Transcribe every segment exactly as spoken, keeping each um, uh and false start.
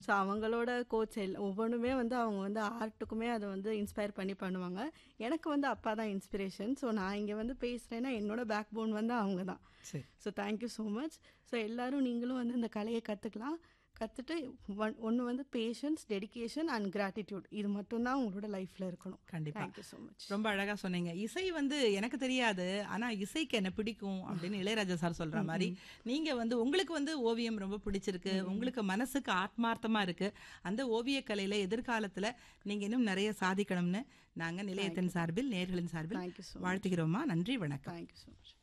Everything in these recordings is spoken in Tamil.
ஸோ அவங்களோட கோச் எல் ஒவ்வொன்னுமே வந்து அவங்க வந்து ஆர்ட்டுக்குமே அத வந்து இன்ஸ்பயர் பண்ணி பண்ணுவாங்க. எனக்கு வந்து அப்பா தான் இன்ஸ்பிரேஷன். ஸோ நான் இங்க வந்து பேசுறேன்னா, என்னோட பேக் போன் வந்து அவங்க தான். சரி. So thank you so much. So எல்லாரும் நீங்களும் வந்து இந்த கலைய கத்துக்கலாம். கத்துட்டு ஒன் ஒண்ணு வந்து பேஷன்ஸ், டெடிகேஷன் அண்ட் கிராட்டிட்யூட் இது மட்டும் தான் உங்களோட லைஃப்ல இருக்கணும். கண்டிப்பா. Thank you so much. ரொம்ப அழகா சொன்னீங்க. இசை வந்து எனக்கு தெரியாது. ஆனா இசைக்கு என்ன பிடிக்கும் அப்படின்னு இளையராஜா சார் சொல்ற மாரி, நீங்க வந்து உங்களுக்கு வந்து ஓவியம் ரொம்ப பிடிச்சிருக்கு. உங்களுக்கு மனசுக்கு ஆத்மார்த்தமா இருக்கு. அந்த ஓவியக் கலையில எதிர்காலத்துல நீங்க இன்னும் நிறைய சாதிக்கணும்னு நாங்க நிலையத்தின் சார்பில், நேயர்களின் சார்பில் தேங்க் யூ ஸோ மச். வாழ்த்துகிறோம்மா. நன்றி, வணக்கம். Thank you so much.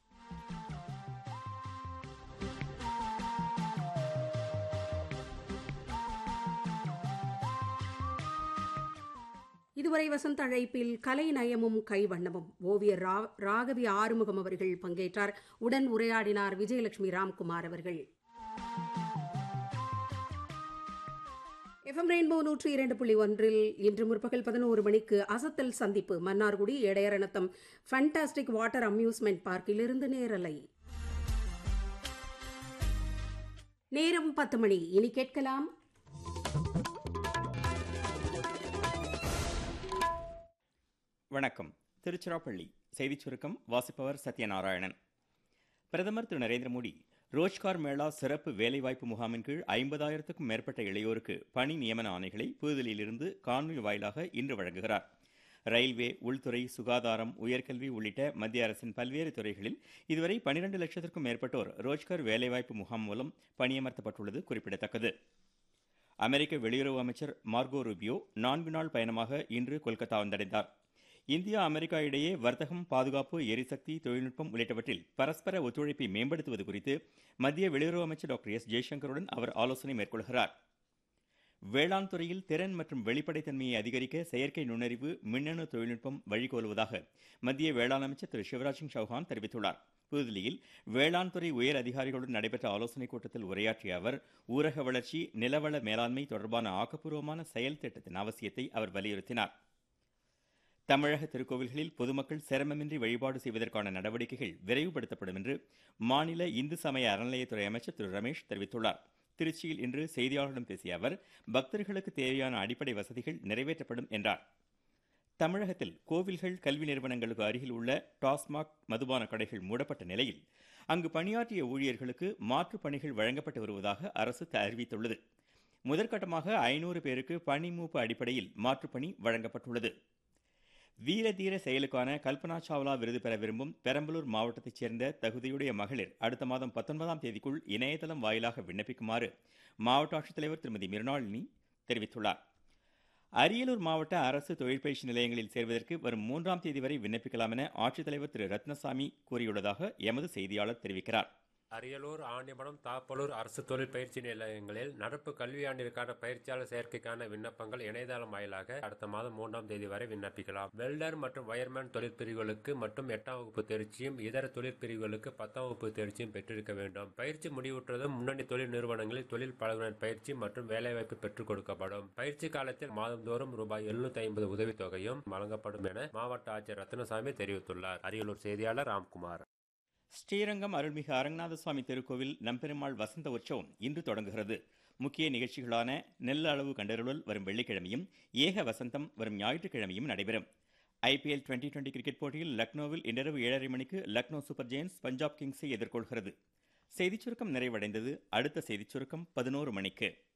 இதுவரை வசந்த அழைப்பில் கலை நயமும் கைவண்ணமும் ஓவியர் ரா- ராகவி ஆறுமுகம் அவர்கள் பங்கேற்றார். உடன் உரையாடினார் விஜயலட்சுமி ராம்குமார் அவர்கள். எஃப்எம் ரெயின்போ நூற்றி இரண்டு புள்ளி ஒன்றில் இன்று முற்பகல் பதினோரு மணிக்கு அசத்தல் சந்திப்பு மன்னார்குடி எடையரணத்தம் ஃபண்டாஸ்டிக் வாட்டர் அம்யூஸ்மெண்ட் பார்க்கிலிருந்து நேரலை. நேரம் பத்து மணி. இனி கேட்கலாம் வணக்கம். திருச்சிராப்பள்ளி செய்திச் சுருக்கம் வாசிப்பவர் சத்யநாராயணன். பிரதமர் திரு நரேந்திர மோடி ரோஜ்கார் மேளா சிறப்பு வேலைவாய்ப்பு முகாமின் கீழ் ஐம்பதாயிரத்துக்கும் மேற்பட்ட இளையோருக்கு பணி நியமன ஆணைகளை புதுதில்லியிலிருந்து காணொலி வாயிலாக இன்று வழங்குகிறார். ரயில்வே, உள்துறை, சுகாதாரம், உயர்கல்வி உள்ளிட்ட மத்திய அரசின் பல்வேறு துறைகளில் இதுவரை பனிரெண்டு லட்சத்திற்கும் மேற்பட்டோர் ரோஜ்கார் வேலைவாய்ப்பு முகாம் மூலம் பணியமர்த்தப்பட்டுள்ளது குறிப்பிடத்தக்கது. அமெரிக்க வெளியுறவு அமைச்சர் மார்கோ ரூபியோ நான்கு நாள் பயணமாக இன்று கொல்கத்தா வந்தடைந்தார். இந்தியா அமெரிக்கா இடையே வர்த்தகம், பாதுகாப்பு, எரிசக்தி, தொழில்நுட்பம் உள்ளிட்டவற்றில் பரஸ்பர ஒத்துழைப்பை மேம்படுத்துவது குறித்து மத்திய வெளியுறவு அமைச்சர் டாக்டர் எஸ் ஜெய்சங்கருடன் அவர் ஆலோசனை மேற்கொள்கிறார். வேளாண் துறையில் திறன் மற்றும் வெளிப்படைத்தன்மையை அதிகரிக்க செயற்கை நுண்ணறிவு, மின்னணு தொழில்நுட்பம் வழிகோலுவதாக மத்திய வேளாண் அமைச்சர் திரு சிவராஜ் சிங் சௌஹான் தெரிவித்துள்ளார். புதுதில்லியில் வேளாண் துறை உயர் அதிகாரிகளுடன் நடைபெற்ற ஆலோசனைக் கூட்டத்தில் உரையாற்றிய அவர் ஊரக வளர்ச்சி, நிலவள மேலாண்மை தொடர்பான ஆக்கப்பூர்வமான செயல் திட்டத்தின் அவசியத்தை அவர் வலியுறுத்தினார். தமிழக திருக்கோவில்களில் பொதுமக்கள் சிரமமின்றி வழிபாடு செய்வதற்கான நடவடிக்கைகள் விரைவுபடுத்தப்படும் என்று மாநில இந்து சமய அறநிலையத்துறை அமைச்சர் திரு ரமேஷ் தெரிவித்துள்ளார். திருச்சியில் இன்று செய்தியாளர்களிடம் பேசிய அவர் பக்தர்களுக்கு தேவையான அடிப்படை வசதிகள் நிறைவேற்றப்படும் என்றார். தமிழகத்தில் கோவில்கள், கல்வி நிறுவனங்களுக்கு அருகில் உள்ள டாஸ்மாக் மதுபான கடைகள் மூடப்பட்ட நிலையில் அங்கு பணியாற்றிய ஊழியர்களுக்கு மாற்றுப் பணிகள் வழங்கப்பட்டு வருவதாக அரசு அறிவித்துள்ளது. முதற்கட்டமாக ஐநூறு பேருக்கு பணி மூப்பு அடிப்படையில் மாற்றுப்பணி வழங்கப்பட்டுள்ளது. வீர தீர செயலுக்கான கல்பனா சாவ்லா விருது பெற விரும்பும் பெரம்பலூர் மாவட்டத்தைச் சேர்ந்த தகுதியுடைய மகளிர் அடுத்த மாதம் பத்தொன்பதாம் தேதிக்குள் இணையதளம் வாயிலாக விண்ணப்பிக்குமாறு மாவட்ட ஆட்சித்தலைவர் திருமதி மிருணாளினி தெரிவித்துள்ளார். அரியலூர் மாவட்ட அரசு தொழிற்பயிற்சி நிலையங்களில் சேர்வதற்கு வரும் மூன்றாம் தேதி வரை விண்ணப்பிக்கலாம் என ஆட்சித்தலைவர் திரு ரத்னசாமி கூறியுள்ளதாக எமது செய்தியாளர் தெரிவிக்கிறார். அரியலூர், ஆண்டிமடம், தாப்பலூர் அரசு தொழில் பயிற்சி நிலையங்களில் நடப்பு கல்வியாண்டிற்கான பயிற்சியாளர் சேர்க்கைக்கான விண்ணப்பங்கள் இணையதளம் வாயிலாக அடுத்த மாதம் மூன்றாம் தேதி வரை விண்ணப்பிக்கலாம். வெல்டர் மற்றும் வயர்மேன் தொழிற்பிரிவுகளுக்கு மட்டும் எட்டாம் வகுப்பு தேர்ச்சியும், இதர தொழிற்பிரிவுகளுக்கு பத்தாம் வகுப்பு தேர்ச்சியும் பெற்றிருக்க வேண்டும். பயிற்சி முடிவுற்றதும் முன்னணி தொழில் நிறுவனங்களில் தொழில் பழகுனர் பயிற்சி மற்றும் வேலைவாய்ப்பு பெற்றுக் கொடுக்கப்படும். பயிற்சி காலத்தில் மாதந்தோறும் ரூபாய் எழுநூத்தி ஐம்பது உதவித்தொகையும் வழங்கப்படும் என மாவட்ட ஆட்சியர் ரத்னசாமி தெரிவித்துள்ளார். அரியலூர் செய்தியாளர் ராம்குமார். ஸ்ரீரங்கம் அருள்மிகு அரங்கநாத சுவாமி திருக்கோவில் நம்பெருமாள் வசந்த உற்சவம் இன்று தொடங்குகிறது. முக்கிய நிகழ்ச்சிகளான நெல் அளவு கண்டருளல் வரும் வெள்ளிக்கிழமையும், ஏக வசந்தம் வரும் ஞாயிற்றுக்கிழமையும் நடைபெறும். ஐபிஎல் டுவெண்டி டுவெண்டி கிரிக்கெட் போட்டியில் லக்னோவில் இன்றிரவு ஏழரை மணிக்கு லக்னோ சூப்பர் ஜெயின்ஸ் பஞ்சாப் கிங்ஸை எதிர்கொள்கிறது. செய்திச் சுருக்கம் நிறைவடைந்தது. அடுத்த செய்திச் சுருக்கம் பதினோரு மணிக்கு.